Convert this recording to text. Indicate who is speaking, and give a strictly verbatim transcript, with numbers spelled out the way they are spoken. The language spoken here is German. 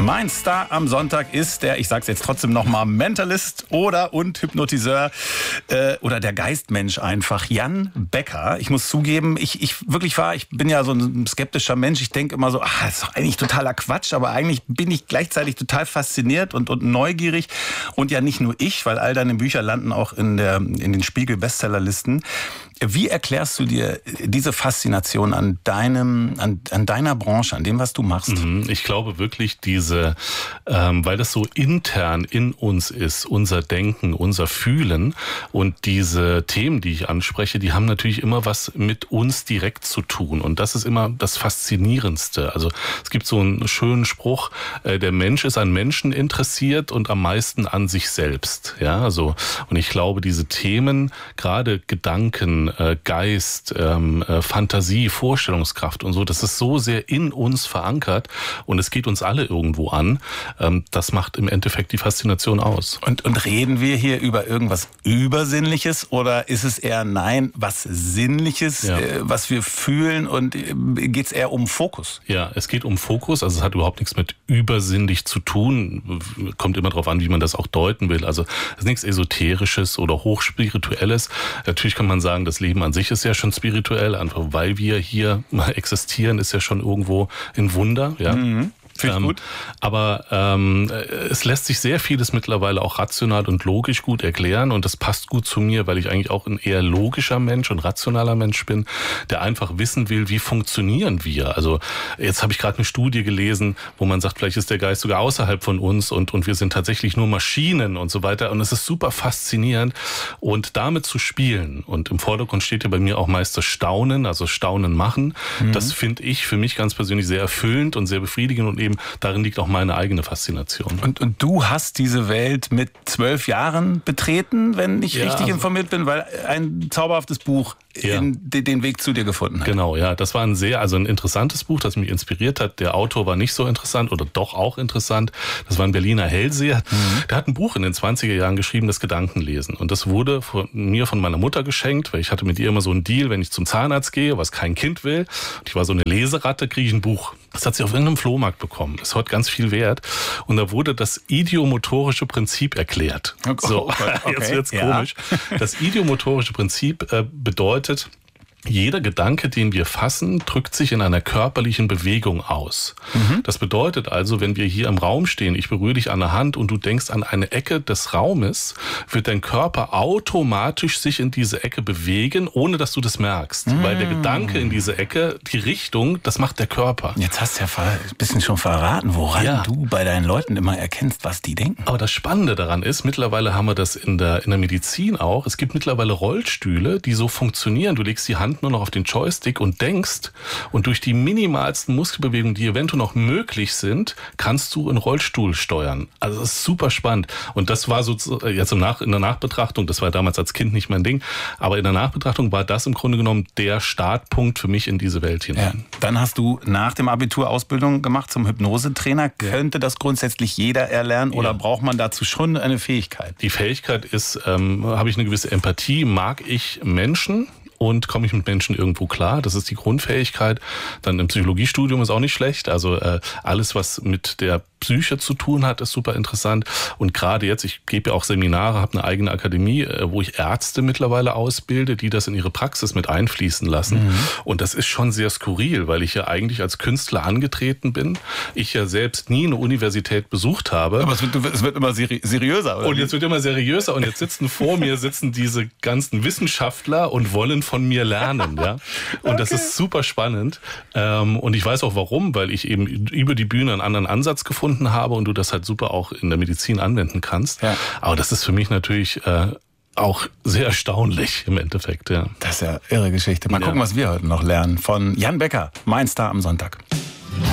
Speaker 1: Mein Star am Sonntag ist der, ich sag's jetzt trotzdem nochmal, Mentalist oder und Hypnotiseur äh, oder der Geistmensch einfach, Jan Becker. Ich muss zugeben, ich, ich wirklich war, ich bin ja so ein skeptischer Mensch. Ich denke immer so, ach, das ist doch eigentlich totaler Quatsch, aber eigentlich bin ich gleichzeitig total fasziniert und, und neugierig. Und ja nicht nur ich, weil all deine Bücher landen auch in, der, in den Spiegel-Bestsellerlisten. Wie erklärst du dir diese Faszination an deinem, an, an deiner Branche, an dem, was du machst?
Speaker 2: Ich glaube wirklich diese, ähm, weil das so intern in uns ist, unser Denken, unser Fühlen und diese Themen, die ich anspreche, die haben natürlich immer was mit uns direkt zu tun und das ist immer das Faszinierendste. Also es gibt so einen schönen Spruch, äh, der Mensch ist an Menschen interessiert und am meisten an sich selbst. Ja, also und ich glaube, diese Themen, gerade Gedanken, Geist, ähm, Fantasie, Vorstellungskraft und so, das ist so sehr in uns verankert und es geht uns alle irgendwo an. Ähm, das macht im Endeffekt die Faszination aus.
Speaker 1: Und, und reden wir hier über irgendwas Übersinnliches oder ist es eher, nein, was Sinnliches, ja. äh, was wir fühlen und äh, geht es eher um Fokus?
Speaker 2: Ja, es geht um Fokus, also es hat überhaupt nichts mit übersinnlich zu tun. Kommt immer darauf an, wie man das auch deuten will. Also es ist nichts Esoterisches oder Hochspirituelles. Natürlich kann man sagen, das Leben an sich ist ja schon spirituell, einfach weil wir hier existieren, ist ja schon irgendwo ein Wunder, ja.
Speaker 1: Mhm. Finde ich
Speaker 2: ähm,
Speaker 1: gut.
Speaker 2: Aber ähm, es lässt sich sehr vieles mittlerweile auch rational und logisch gut erklären und das passt gut zu mir, weil ich eigentlich auch ein eher logischer Mensch und rationaler Mensch bin, der einfach wissen will, wie funktionieren wir. Also jetzt habe ich gerade eine Studie gelesen, wo man sagt, vielleicht ist der Geist sogar außerhalb von uns und, und wir sind tatsächlich nur Maschinen und so weiter und es ist super faszinierend und damit zu spielen und im Vordergrund steht ja bei mir auch meist das Staunen, also Staunen machen. Mhm. Das finde ich für mich ganz persönlich sehr erfüllend und sehr befriedigend und eben darin liegt auch meine eigene Faszination.
Speaker 1: Und, und du hast diese Welt mit zwölf Jahren betreten, wenn ich
Speaker 2: ja,
Speaker 1: richtig
Speaker 2: also
Speaker 1: informiert bin, weil ein zauberhaftes Buch
Speaker 2: ja.
Speaker 1: in, den Weg zu dir gefunden hat.
Speaker 2: Genau, ja. Das war ein sehr, also ein interessantes Buch, das mich inspiriert hat. Der Autor war nicht so interessant oder doch auch interessant. Das war ein Berliner Hellseher. Mhm. Der hat ein Buch in den zwanziger Jahren geschrieben, das Gedankenlesen. Und das wurde von mir von meiner Mutter geschenkt, weil ich hatte mit ihr immer so einen Deal, wenn ich zum Zahnarzt gehe, was kein Kind will. Und ich war so eine Leseratte, kriege ich ein Buch. Das hat sie auf irgendeinem Flohmarkt bekommen. Ist heute ganz viel wert. Und da wurde das idiomotorische Prinzip erklärt.
Speaker 1: Okay.
Speaker 2: So,
Speaker 1: okay.
Speaker 2: jetzt wird's
Speaker 1: ja.
Speaker 2: komisch. Das idiomotorische Prinzip äh, bedeutet, jeder Gedanke, den wir fassen, drückt sich in einer körperlichen Bewegung aus. Mhm. Das bedeutet also, wenn wir hier im Raum stehen, ich berühre dich an der Hand und du denkst an eine Ecke des Raumes, wird dein Körper automatisch sich in diese Ecke bewegen, ohne dass du das merkst. Mhm. Weil der Gedanke in diese Ecke, die Richtung, das macht der Körper.
Speaker 1: Jetzt hast du ja ein bisschen schon verraten, woran ja. du bei deinen Leuten immer erkennst, was die denken.
Speaker 2: Aber das Spannende daran ist, mittlerweile haben wir das in der, in der Medizin auch. Es gibt mittlerweile Rollstühle, die so funktionieren. Du legst die Hand nur noch auf den Joystick und denkst und durch die minimalsten Muskelbewegungen, die eventuell noch möglich sind, kannst du einen Rollstuhl steuern. Also das ist super spannend. Und das war so jetzt im Nach, in der Nachbetrachtung, das war damals als Kind nicht mein Ding, aber in der Nachbetrachtung war das im Grunde genommen der Startpunkt für mich in diese Welt hinein.
Speaker 1: Ja. Dann hast du nach dem Abitur Ausbildung gemacht zum Hypnosetrainer. Könnte das grundsätzlich jeder erlernen oder ja. braucht man dazu schon eine Fähigkeit?
Speaker 2: Die Fähigkeit ist, ähm, habe ich eine gewisse Empathie, mag ich Menschen? Und komme ich mit Menschen irgendwo klar? Das ist die Grundfähigkeit. Dann im Psychologiestudium ist auch nicht schlecht. Also äh, alles, was mit der Psyche zu tun hat, ist super interessant. Und gerade jetzt, ich gebe ja auch Seminare, habe eine eigene Akademie, äh, wo ich Ärzte mittlerweile ausbilde, die das in ihre Praxis mit einfließen lassen. Mhm. Und das ist schon sehr skurril, weil ich ja eigentlich als Künstler angetreten bin. Ich ja selbst nie eine Universität besucht habe.
Speaker 1: Aber es wird, es wird immer seri- seriöser, oder?
Speaker 2: Und jetzt wird immer seriöser. Und jetzt sitzen vor mir, sitzen diese ganzen Wissenschaftler und wollen von mir lernen, ja. Und okay. das ist super spannend. Ähm, und ich weiß auch warum, weil ich eben über die Bühne einen anderen Ansatz gefunden habe und du das halt super auch in der Medizin anwenden kannst. Ja. Aber das ist für mich natürlich äh, auch sehr erstaunlich im Endeffekt, ja.
Speaker 1: Das ist ja irre Geschichte. Mal ja. gucken, was wir heute noch lernen von Jan Becker, mein Star am Sonntag.